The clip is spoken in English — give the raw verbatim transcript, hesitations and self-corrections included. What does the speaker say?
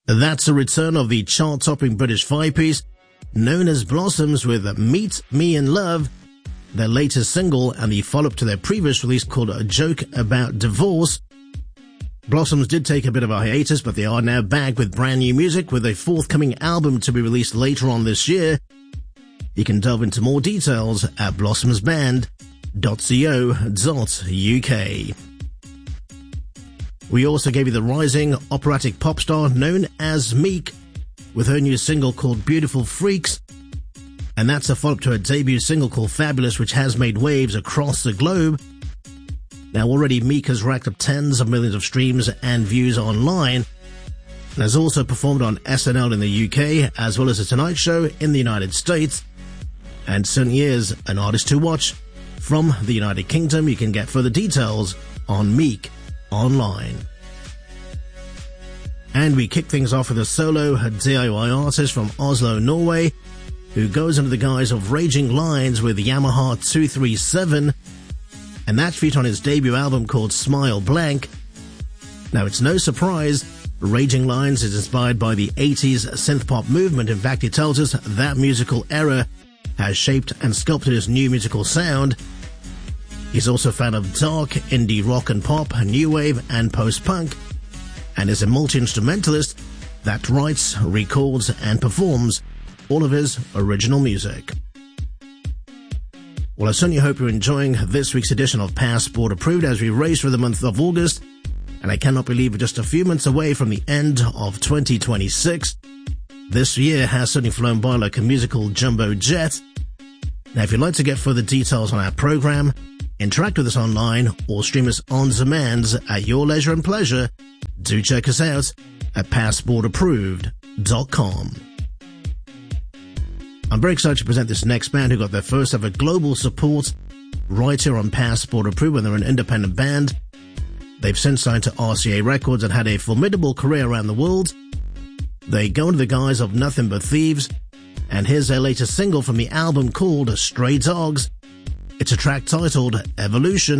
That's a return of the chart-topping British five-piece known as Blossoms with Meet Me in Love, their latest single and the follow-up to their previous release called A Joke About Divorce. Blossoms did take a bit of a hiatus, but they are now back with brand new music with a forthcoming album to be released later on this year. You can delve into more details at blossoms band dot co dot u k. We also gave you the rising operatic pop star known as Meek with her new single called Beautiful Freaks, and that's a follow-up to her debut single called Fabulous, which has made waves across the globe. Now already Meek has racked up tens of millions of streams and views online, and has also performed on S N L in the U K as well as The Tonight Show in the United States, and certainly is an artist to watch from the United Kingdom. You can get further details on Meek online. And we kick things off with a solo D I Y artist from Oslo, Norway, who goes under the guise of Raging Lines with Yamaha two three seven, and that's featured on his debut album called Smile Blank. Now it's no surprise, Raging Lines is inspired by the eighties synth-pop movement. In fact, he tells us that musical era has shaped and sculpted his new musical sound. He's also a fan of dark, indie rock and pop, new wave and post-punk, and is a multi-instrumentalist that writes, records and performs all of his original music. Well, I certainly hope you're enjoying this week's edition of Passport Approved as we race through the month of August, and I cannot believe we're just a few months away from the end of twenty twenty-six. This year has certainly flown by like a musical jumbo jet. Now, if you'd like to get further details on our program, interact with us online, or stream us on demand at your leisure and pleasure, do check us out at passport approved dot com. I'm very excited to present this next band who got their first ever global support right here on Passport Approved when they're an independent band. They've since signed to R C A Records and had a formidable career around the world. They go under the guise of Nothing But Thieves, and here's their latest single from the album called Stray Dogs. It's a track titled Evolution.